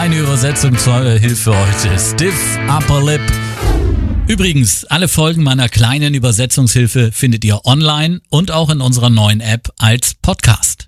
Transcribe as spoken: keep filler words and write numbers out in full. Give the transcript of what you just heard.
kleine Übersetzung zur Hilfe heute. Stiff Upper Lip. Übrigens, alle Folgen meiner kleinen Übersetzungshilfe findet ihr online und auch in unserer neuen App als Podcast.